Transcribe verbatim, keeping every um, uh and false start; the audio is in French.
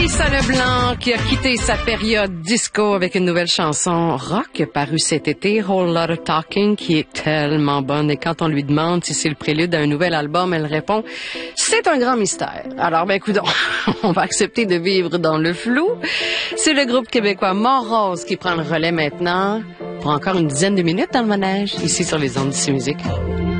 Mélissa Leblanc qui a quitté sa période disco avec une nouvelle chanson rock parue cet été, Whole Lotta Talking, qui est tellement bonne. Et quand on lui demande si c'est le prélude à un nouvel album, elle répond « C'est un grand mystère ». Alors, ben, écoutons, on va accepter de vivre dans le flou. C'est le groupe québécois Mont-Rose qui prend le relais maintenant pour encore une dizaine de minutes dans le manège, ici sur les ondes d'ici Musique.